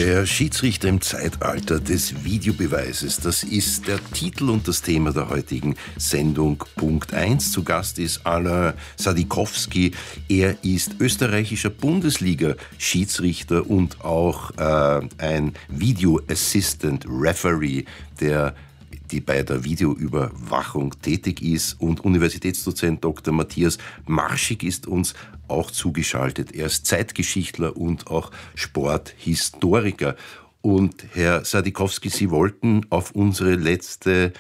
Der Schiedsrichter im Zeitalter des Videobeweises, das ist der Titel und das Thema der heutigen Sendung Punkt 1. Zu Gast ist Alain Sadikowski. Er ist österreichischer Bundesliga-Schiedsrichter und auch ein Video Assistant Referee, die bei der Videoüberwachung tätig ist, und Universitätsdozent Dr. Matthias Marschig ist uns auch zugeschaltet. Er ist Zeitgeschichtler und auch Sporthistoriker. Und Herr Sadikowski, Sie wollten auf unser letztes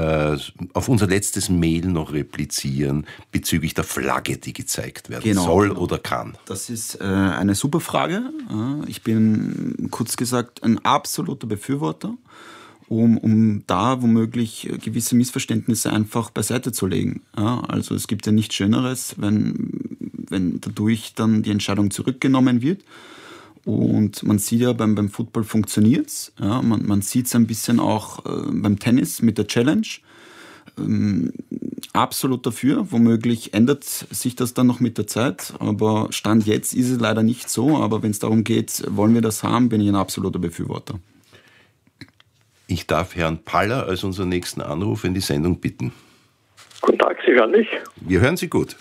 Mail noch replizieren bezüglich der Flagge, die gezeigt werden soll oder kann. Das ist eine super Frage. Ich bin, kurz gesagt, ein absoluter Befürworter, um da womöglich gewisse Missverständnisse einfach beiseite zu legen. Ja, also es gibt ja nichts Schöneres, wenn dadurch dann die Entscheidung zurückgenommen wird. Und man sieht ja, beim Football funktioniert's. Ja, man sieht es ein bisschen auch beim Tennis mit der Challenge. Absolut dafür. Womöglich ändert sich das dann noch mit der Zeit. Aber Stand jetzt ist es leider nicht so. Aber wenn es darum geht, wollen wir das haben, bin ich ein absoluter Befürworter. Ich darf Herrn Paller als unseren nächsten Anruf in die Sendung bitten. Guten Tag, Sie hören mich? Wir hören Sie gut.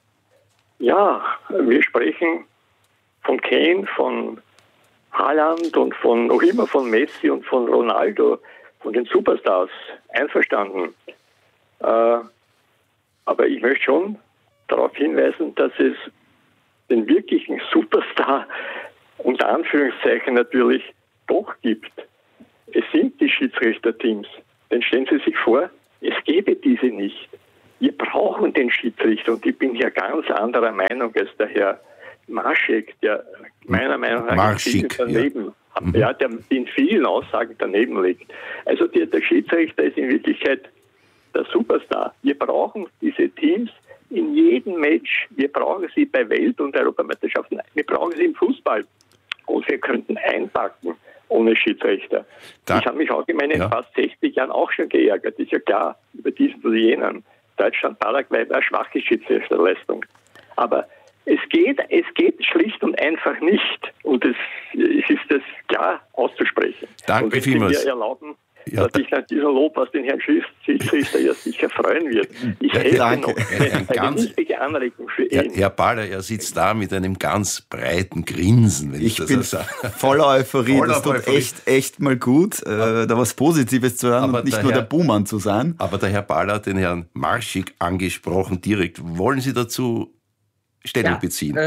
Ja, wir sprechen von Kane, von Haaland und noch immer von Messi und von Ronaldo, von den Superstars. Einverstanden. Aber ich möchte schon darauf hinweisen, dass es den wirklichen Superstar, unter Anführungszeichen natürlich, doch gibt. Es sind die Schiedsrichterteams. Denn stellen Sie sich vor, es gäbe diese nicht. Wir brauchen den Schiedsrichter, und ich bin hier ganz anderer Meinung als der Herr Marschig, der meiner Meinung nach daneben, der in vielen Aussagen daneben liegt. Also der Schiedsrichter ist in Wirklichkeit der Superstar. Wir brauchen diese Teams in jedem Match. Wir brauchen sie bei Welt- und Europameisterschaften. Wir brauchen sie im Fußball. Und wir könnten einpacken ohne Schiedsrichter. Ich habe mich auch in meinen fast 60 Jahren auch schon geärgert. Ist ja klar, über diesen oder jenen. Deutschland, Paraguay war eine schwache Schiedsrichterleistung. Aber es geht schlicht und einfach nicht. Und es ist das klar auszusprechen. Danke vielmals. Wir erlauben, dass ich nach diesem Lob aus den Herrn Schiedsrichter ja sicher freuen wird. Ich hätte noch eine wichtige Anregung für ihn. Herr Baller, er sitzt da mit einem ganz breiten Grinsen. Wenn ich bin voller Euphorie. Das tut echt mal gut, da was Positives zu hören und nicht nur der Buhmann zu sein. Aber der Herr Baller hat den Herrn Marschig angesprochen direkt. Wollen Sie dazu Stellung beziehen?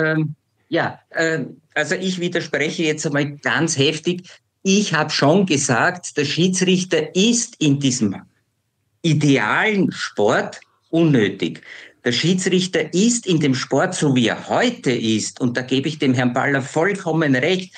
Also ich widerspreche jetzt einmal ganz heftig. Ich habe schon gesagt, der Schiedsrichter ist in diesem idealen Sport unnötig. Der Schiedsrichter ist in dem Sport, so wie er heute ist, und da gebe ich dem Herrn Baller vollkommen recht,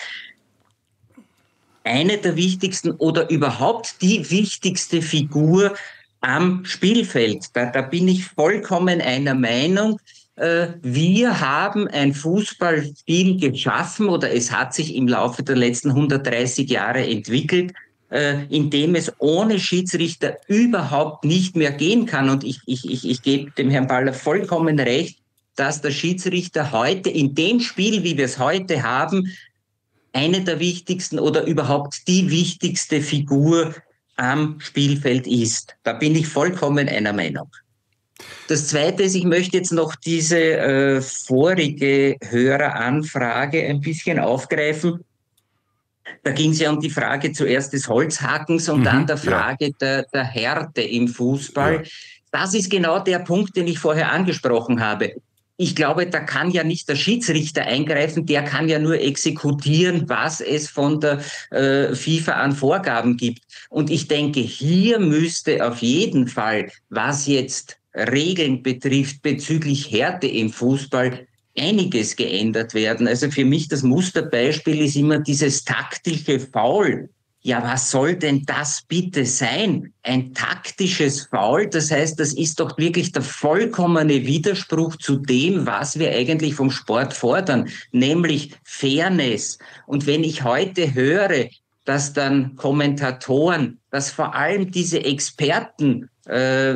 eine der wichtigsten oder überhaupt die wichtigste Figur am Spielfeld. Da bin ich vollkommen einer Meinung. Wir haben ein Fußballspiel geschaffen, oder es hat sich im Laufe der letzten 130 Jahre entwickelt, in dem es ohne Schiedsrichter überhaupt nicht mehr gehen kann. Und ich gebe dem Herrn Baller vollkommen recht, dass der Schiedsrichter heute in dem Spiel, wie wir es heute haben, eine der wichtigsten oder überhaupt die wichtigste Figur am Spielfeld ist. Da bin ich vollkommen einer Meinung. Das Zweite ist, ich möchte jetzt noch diese vorige Höreranfrage ein bisschen aufgreifen. Da ging es ja um die Frage zuerst des Holzhackens und dann der Frage der Härte im Fußball. Ja. Das ist genau der Punkt, den ich vorher angesprochen habe. Ich glaube, da kann ja nicht der Schiedsrichter eingreifen, der kann ja nur exekutieren, was es von der FIFA an Vorgaben gibt. Und ich denke, hier müsste auf jeden Fall, was jetzt Regeln betrifft bezüglich Härte im Fußball, einiges geändert werden. Also für mich das Musterbeispiel ist immer dieses taktische Foul. Ja, was soll denn das bitte sein? Ein taktisches Foul, das heißt, das ist doch wirklich der vollkommene Widerspruch zu dem, was wir eigentlich vom Sport fordern, nämlich Fairness. Und wenn ich heute höre, dass dann Kommentatoren, dass vor allem diese Experten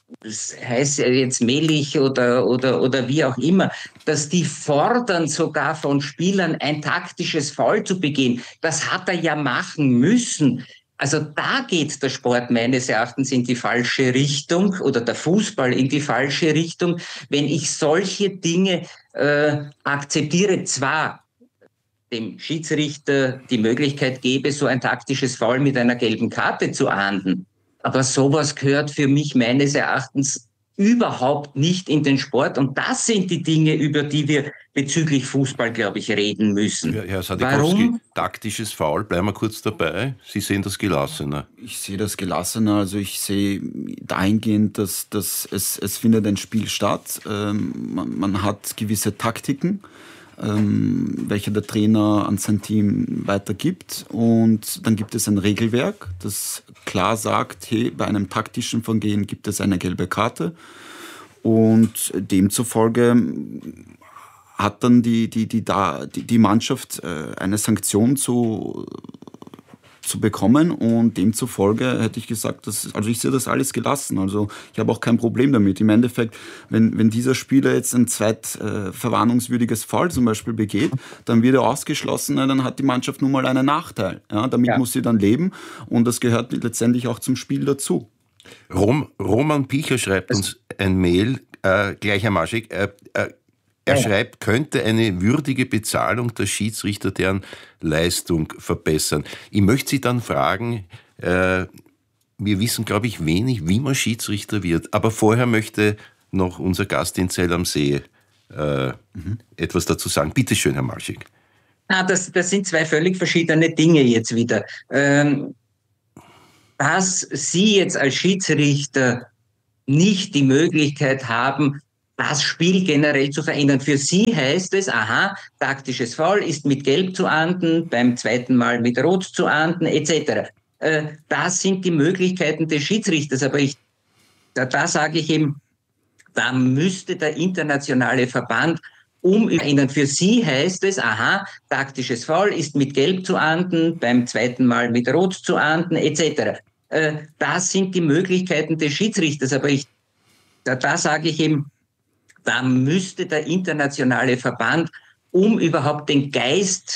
das heißt ja jetzt Melich oder wie auch immer, dass die fordern sogar von Spielern ein taktisches Foul zu begehen. Das hat er ja machen müssen. Also da geht der Sport meines Erachtens in die falsche Richtung oder der Fußball in die falsche Richtung, wenn ich solche Dinge akzeptiere. Zwar dem Schiedsrichter die Möglichkeit gebe, so ein taktisches Foul mit einer gelben Karte zu ahnden, aber sowas gehört für mich meines Erachtens überhaupt nicht in den Sport. Und das sind die Dinge, über die wir bezüglich Fußball, glaube ich, reden müssen. Ja, Herr Sadikowski, taktisches Foul, bleiben wir kurz dabei. Sie sehen das gelassener. Ich sehe das gelassener. Also ich sehe dahingehend, dass es findet ein Spiel statt. Man hat gewisse Taktiken, welche der Trainer an sein Team weitergibt. Und dann gibt es ein Regelwerk, das klar sagt, hey, bei einem taktischen Vergehen gibt es eine gelbe Karte. Und demzufolge hat dann die Mannschaft eine Sanktion zu bekommen, und demzufolge hätte ich gesagt, also ich sehe das alles gelassen, also ich habe auch kein Problem damit. Im Endeffekt, wenn dieser Spieler jetzt ein verwarnungswürdiges Foul zum Beispiel begeht, dann wird er ausgeschlossen, dann hat die Mannschaft nun mal einen Nachteil. Ja, damit muss sie dann leben, und das gehört letztendlich auch zum Spiel dazu. Roman Picher schreibt uns ein Mail, gleich Herr Maschek, er schreibt, könnte eine würdige Bezahlung der Schiedsrichter deren Leistung verbessern. Ich möchte Sie dann fragen, wir wissen, glaube ich, wenig, wie man Schiedsrichter wird, aber vorher möchte noch unser Gast in Zell am See etwas dazu sagen. Bitte schön, Herr Maschek. Das sind zwei völlig verschiedene Dinge jetzt wieder. Dass Sie jetzt als Schiedsrichter nicht die Möglichkeit haben, das Spiel generell zu verändern. Für Sie heißt es, taktisches Foul ist mit Gelb zu ahnden, beim zweiten Mal mit Rot zu ahnden, etc. Das sind die Möglichkeiten des Schiedsrichters. Aber da sage ich eben, da müsste der internationale Verband verändern. Für Sie heißt es, taktisches Foul ist mit Gelb zu ahnden, beim zweiten Mal mit Rot zu ahnden, etc. Das sind die Möglichkeiten des Schiedsrichters. Aber da sage ich eben, da müsste der internationale Verband, um überhaupt den Geist